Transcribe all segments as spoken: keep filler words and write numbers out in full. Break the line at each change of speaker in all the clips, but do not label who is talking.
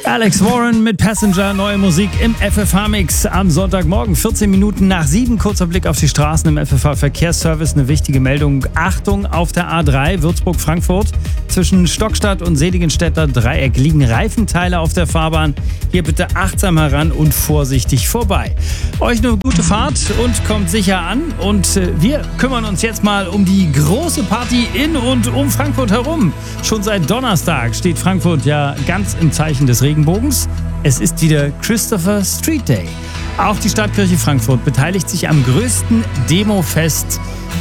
Alex Warren mit Passenger, neue Musik im F F H-Mix am Sonntagmorgen, vierzehn Minuten nach sieben. Kurzer Blick auf die Straßen im F F H-Verkehrsservice. Eine wichtige Meldung. Achtung, auf der A drei Würzburg-Frankfurt. Zwischen Stockstadt und Seligenstädter Dreieck liegen Reifenteile auf der Fahrbahn. Hier bitte achtsam heran und vorsichtig vorbei. Euch eine gute Fahrt und kommt sicher an. Und wir kümmern uns jetzt mal um die große Party in und um Frankfurt herum. Schon seit Donnerstag steht Frankfurt ja ganz im Zeichen des Regenbogens. Es ist wieder Christopher Street Day. Auch die Stadtkirche Frankfurt beteiligt sich am größten Demofest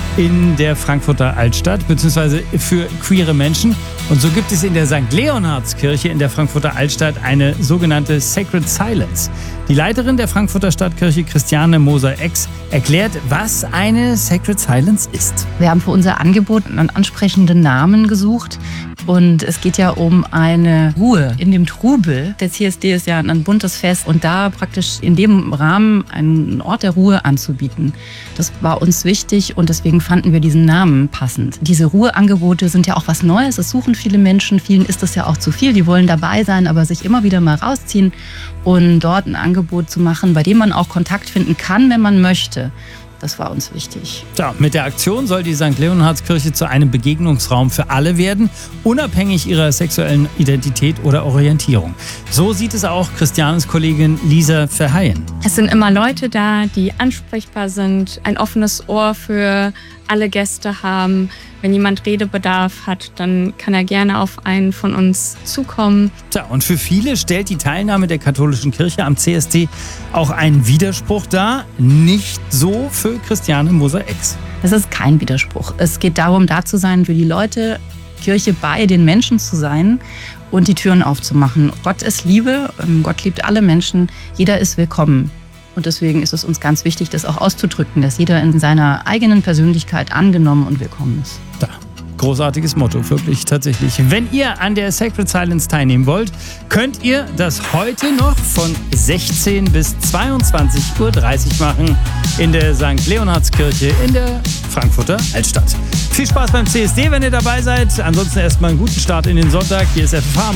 in der Frankfurter Altstadt, beziehungsweise für queere Menschen. Und so gibt es in der Sankt Leonhardskirche in der Frankfurter Altstadt eine sogenannte Sacred Silence. Die Leiterin der Frankfurter Stadtkirche, Christiane Moser-Ex, erklärt, was eine Sacred Silence ist.
Wir haben für unser Angebot einen ansprechenden Namen gesucht. Und es geht ja um eine Ruhe in dem Trubel. Der C S D ist ja ein buntes Fest und da praktisch in dem Rahmen einen Ort der Ruhe anzubieten. Das war uns wichtig und deswegen fanden wir diesen Namen passend. Diese Ruheangebote sind ja auch was Neues. Es suchen viele Menschen. Vielen ist das ja auch zu viel. Die wollen dabei sein, aber sich immer wieder mal rausziehen und dort ein Angebot zu machen, bei dem man auch Kontakt finden kann, wenn man möchte. Das war uns wichtig.
Ja, mit der Aktion soll die Sankt Leonhardskirche zu einem Begegnungsraum für alle werden, unabhängig ihrer sexuellen Identität oder Orientierung. So sieht es auch Christianes Kollegin Lisa Verheyen.
Es sind immer Leute da, die ansprechbar sind, ein offenes Ohr für alle Gäste haben. Wenn jemand Redebedarf hat, dann kann er gerne auf einen von uns zukommen.
Tja, und für viele stellt die Teilnahme der katholischen Kirche am C S D auch einen Widerspruch dar. Nicht so für Christiane Moser-Ex.
Es ist kein Widerspruch. Es geht darum, da zu sein für die Leute, Kirche bei den Menschen zu sein und die Türen aufzumachen. Gott ist Liebe, Gott liebt alle Menschen, jeder ist willkommen. Und deswegen ist es uns ganz wichtig, das auch auszudrücken, dass jeder in seiner eigenen Persönlichkeit angenommen und willkommen ist.
Da. Großartiges Motto, wirklich tatsächlich. Wenn ihr an der Sacred Silence teilnehmen wollt, könnt ihr das heute noch von sechzehn bis zweiundzwanzig Uhr dreißig machen in der Sankt Leonhardskirche in der Frankfurter Altstadt. Viel Spaß beim C S D, wenn ihr dabei seid. Ansonsten erstmal einen guten Start in den Sonntag. Hier ist F F H.